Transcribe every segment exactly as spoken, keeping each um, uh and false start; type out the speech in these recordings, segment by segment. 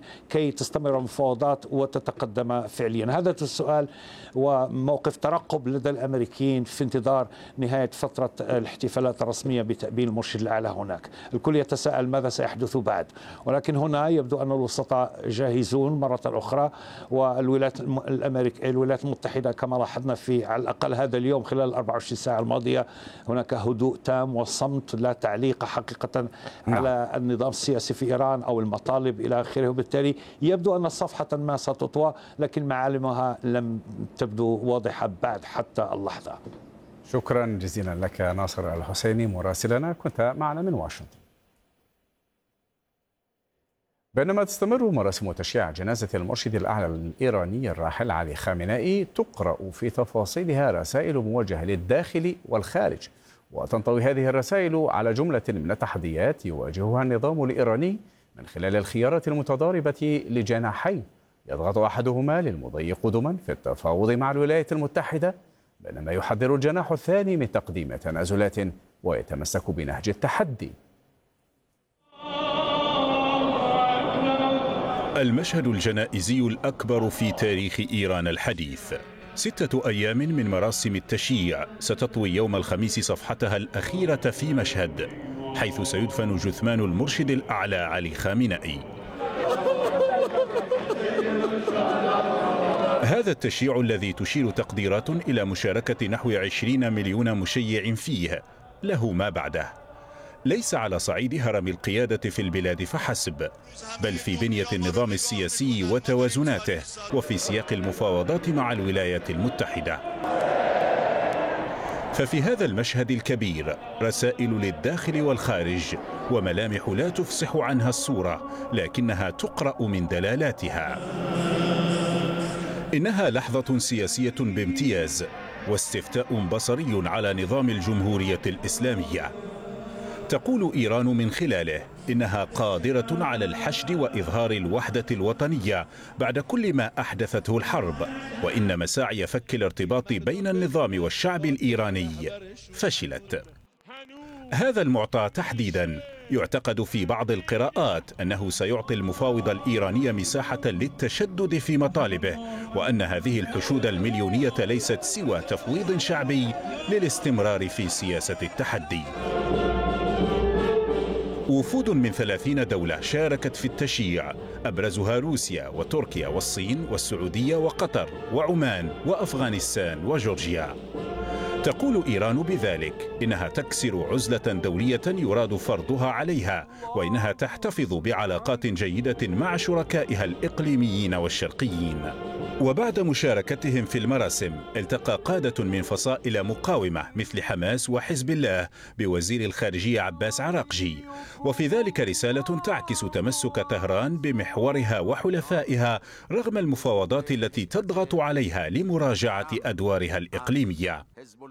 كي تستمر المفاوضات وتتقدم فعليا؟ هذا السؤال وموقف ترقب لدى الأمريكيين في انتظار نهاية فترة الاحتفالات الرسمية بتأبين المرشد الأعلى هناك. الكل يتساءل ماذا سيحدث بعد، ولكن هنا يبدو أن الوسطاء جاهزون مرة أخرى، والولايات الأمريكية الولايات المتحدة كما لاحظنا في على الأقل هذا اليوم خلال الأربع وعشرين ساعة الماضية هناك هدوء تام وصمت، لا تعليق حقيقة على النظام السياسي في إيران أو المطالب إلى آخره، وبالتالي يبدو أن صفحة ما ستطوى، لكن معالمها لم تبدو واضحة بعد حتى اللحظة. شكرا جزيلا لك ناصر الحسيني مراسلنا، كنت معنا من واشنطن. بينما تستمر مراسم تشييع جنازة المرشد الأعلى الإيراني الراحل علي خامنئي، تقرأ في تفاصيلها رسائل موجهة للداخل والخارج، وتنطوي هذه الرسائل على جملة من التحديات يواجهها النظام الإيراني من خلال الخيارات المتضاربة لجناحين يضغط أحدهما للمضي قدما في التفاوض مع الولايات المتحدة، بينما يحذر الجناح الثاني من تقديم تنازلات ويتمسك بنهج التحدي. المشهد الجنائزي الأكبر في تاريخ إيران الحديث. ستة أيام من مراسم التشييع ستطوي يوم الخميس صفحتها الأخيرة في مشهد، حيث سيدفن جثمان المرشد الأعلى علي خامنئي. هذا التشييع الذي تشير تقديرات إلى مشاركة نحو عشرين مليون مشيع فيه له ما بعده، ليس على صعيد هرم القيادة في البلاد فحسب، بل في بنية النظام السياسي وتوازناته، وفي سياق المفاوضات مع الولايات المتحدة. ففي هذا المشهد الكبير رسائل للداخل والخارج، وملامح لا تفصح عنها الصورة لكنها تقرأ من دلالاتها. إنها لحظة سياسية بامتياز، واستفتاء بصري على نظام الجمهورية الإسلامية. تقول إيران من خلاله إنها قادرة على الحشد وإظهار الوحدة الوطنية بعد كل ما أحدثته الحرب، وإن مساعي فك الارتباط بين النظام والشعب الإيراني فشلت. هذا المعطى تحديدا يعتقد في بعض القراءات أنه سيعطي المفاوض الإيراني مساحة للتشدد في مطالبه، وأن هذه الحشود المليونية ليست سوى تفويض شعبي للاستمرار في سياسة التحدي. وفود من ثلاثين دولة شاركت في التشييع، أبرزها روسيا وتركيا والصين والسعودية وقطر وعمان وأفغانستان وجورجيا. تقول إيران بذلك إنها تكسر عزلة دولية يراد فرضها عليها، وإنها تحتفظ بعلاقات جيدة مع شركائها الإقليميين والشرقيين. وبعد مشاركتهم في المراسم التقى قادة من فصائل مقاومة مثل حماس وحزب الله بوزير الخارجية عباس عراقجي، وفي ذلك رسالة تعكس تمسك طهران بمحورها وحلفائها رغم المفاوضات التي تضغط عليها لمراجعة أدوارها الإقليمية.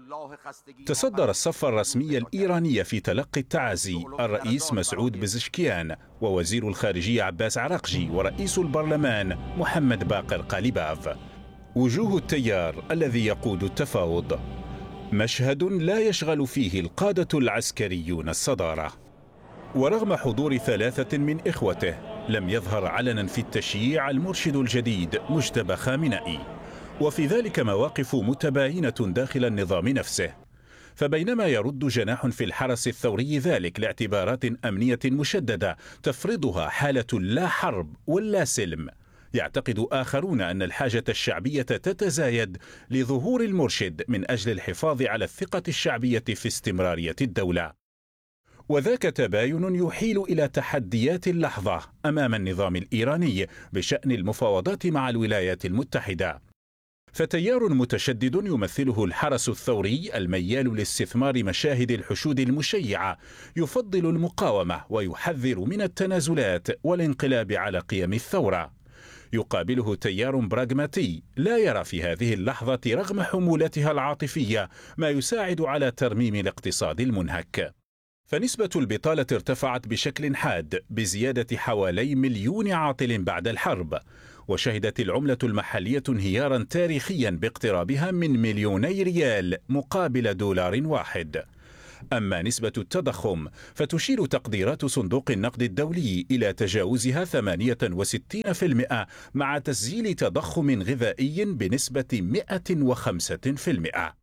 تصدر الصف الرسمي الإيراني في تلقي التعازي الرئيس مسعود بزشكيان ووزير الخارجية عباس عراقجي ورئيس البرلمان محمد باقر قاليباف. وجوه التيار الذي يقود التفاوض، مشهد لا يشغل فيه القادة العسكريون الصدارة. ورغم حضور ثلاثة من إخوته لم يظهر علنا في التشييع المرشد الجديد مجتبى خامنئي، وفي ذلك مواقف متباينة داخل النظام نفسه. فبينما يرد جناح في الحرس الثوري ذلك لاعتبارات أمنية مشددة تفرضها حالة لا حرب ولا سلم، يعتقد آخرون أن الحاجة الشعبية تتزايد لظهور المرشد من أجل الحفاظ على الثقة الشعبية في استمرارية الدولة. وذاك تباين يحيل إلى تحديات اللحظة أمام النظام الإيراني بشأن المفاوضات مع الولايات المتحدة. فتيار متشدد يمثله الحرس الثوري الميال لاستثمار مشاهد الحشود المشيعة يفضل المقاومة ويحذر من التنازلات والانقلاب على قيم الثورة. يقابله تيار براغماتي لا يرى في هذه اللحظة رغم حمولتها العاطفية ما يساعد على ترميم الاقتصاد المنهك. فنسبة البطالة ارتفعت بشكل حاد بزيادة حوالي مليون عاطل بعد الحرب، وشهدت العملة المحلية انهيارا تاريخيا باقترابها من مليوني ريال مقابل دولار واحد. أما نسبة التضخم فتشير تقديرات صندوق النقد الدولي إلى تجاوزها ثمانية وستين بالمئة مع تسجيل تضخم غذائي بنسبة مئة وخمسة بالمئة.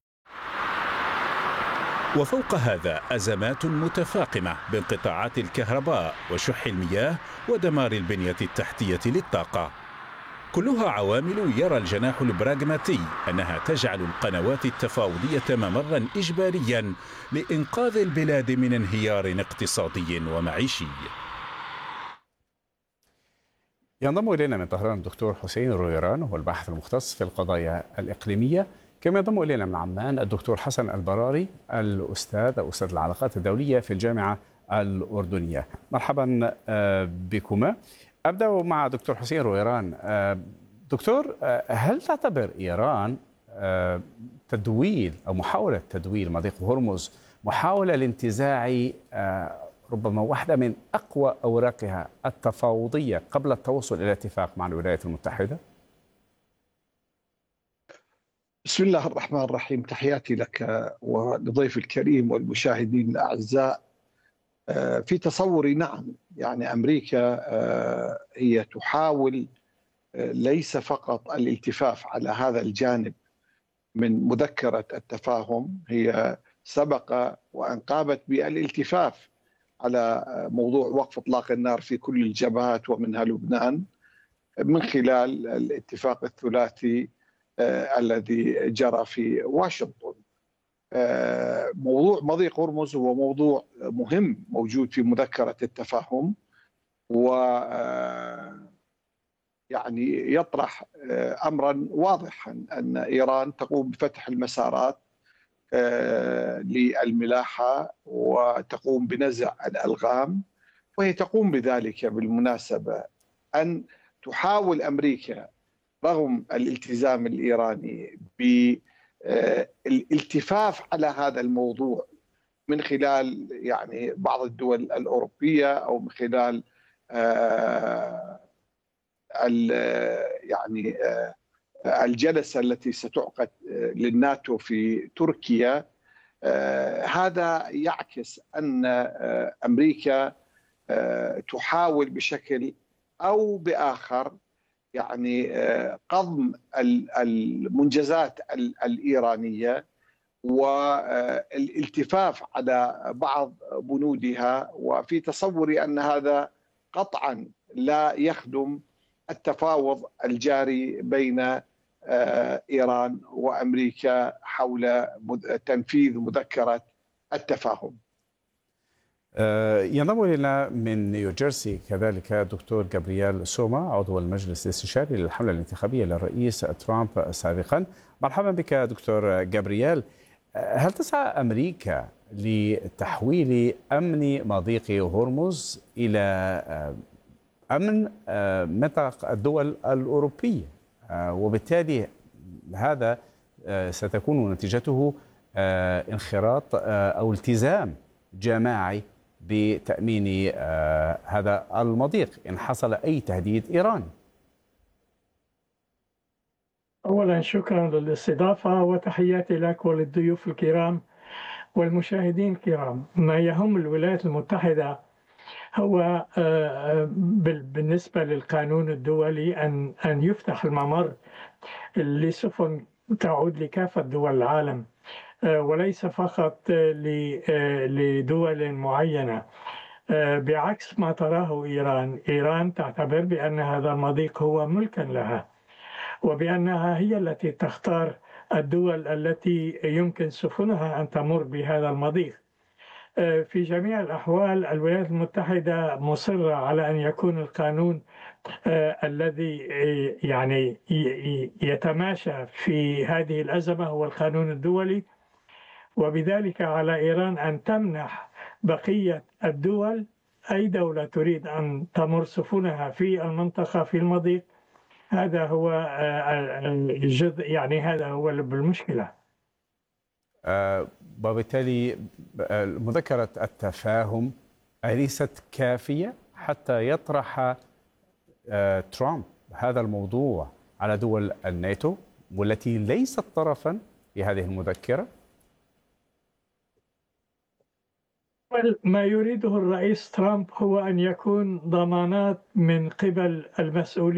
وفوق هذا أزمات متفاقمة بانقطاعات الكهرباء وشح المياه ودمار البنية التحتية للطاقة، كلها عوامل يرى الجناح البراغماتي أنها تجعل القنوات التفاوضية ممرا إجباريا لإنقاذ البلاد من انهيار اقتصادي ومعيشي. ينضم إلينا من طهران الدكتور حسين رويران، وهو الباحث المختص في القضايا الإقليمية. كما ينضم إلينا من عمان الدكتور حسن البراري، الأستاذ أستاذ العلاقات الدولية في الجامعة الأردنية. مرحبا بكما. أبدأ مع دكتور حسين رويران. دكتور، هل تعتبر إيران تدويل أو محاولة تدويل مضيق هرمز محاولة لانتزاع ربما واحدة من أقوى أوراقها التفاوضية قبل التوصل إلى اتفاق مع الولايات المتحدة؟ بسم الله الرحمن الرحيم. تحياتي لك ولضيف الكريم والمشاهدين الأعزاء. في تصوري نعم، يعني أمريكا هي تحاول ليس فقط الالتفاف على هذا الجانب من مذكرة التفاهم، هي سبق وأن قامت بالالتفاف على موضوع وقف إطلاق النار في كل الجبهات ومنها لبنان من خلال الاتفاق الثلاثي الذي جرى في واشنطن. موضوع مضيق هرمز هو موضوع مهم موجود في مذكرة التفاهم، و يعني يطرح أمرا واضحا أن إيران تقوم بفتح المسارات للملاحة وتقوم بنزع الألغام، وهي تقوم بذلك بالمناسبة أن تحاول أمريكا رغم الالتزام الإيراني بالالتفاف على هذا الموضوع من خلال يعني بعض الدول الأوروبية أو من خلال يعني الجلسة التي ستعقد للناتو في تركيا. هذا يعكس أن أمريكا تحاول بشكل أو بآخر يعني قضم المنجزات الإيرانية والالتفاف على بعض بنودها، وفي تصوري أن هذا قطعا لا يخدم التفاوض الجاري بين إيران وأمريكا حول تنفيذ مذكرة التفاهم. ينضم إلينا من نيوجيرسي كذلك دكتور جابرييل سوما، عضو المجلس الاستشاري للحملة الانتخابية للرئيس ترامب سابقا. مرحبا بك دكتور جابرييل. هل تسعى أمريكا لتحويل أمن مضيق هرمز إلى أمن منطقة الدول الأوروبية، وبالتالي هذا ستكون نتيجته انخراط أو التزام جماعي بتأمين هذا المضيق إن حصل أي تهديد إيراني؟ أولا شكرا للاستضافة وتحياتي لك وللضيوف الكرام والمشاهدين الكرام. ما يهم الولايات المتحدة هو بالنسبة للقانون الدولي أن أن يفتح الممر لسفن تعود لكافة دول العالم وليس فقط لدول معينة، بعكس ما تراه إيران. إيران تعتبر بأن هذا المضيق هو ملكا لها، وبأنها هي التي تختار الدول التي يمكن سفنها أن تمر بهذا المضيق. في جميع الأحوال الولايات المتحدة مصرة على أن يكون القانون الذي يعني يتماشى في هذه الأزمة هو القانون الدولي، وبذلك على إيران أن تمنح بقية الدول أي دولة تريد أن تمر سفنها في المنطقة في المضيق. هذا هو الجزء، يعني هذا هو المشكلة. وبالتالي مذكرة التفاهم أليست كافية حتى يطرح ترامب هذا الموضوع على دول الناتو والتي ليست طرفا في هذه المذكرة؟ بل ما يريده الرئيس ترامب هو أن يكون ضمانات من قبل المسؤولين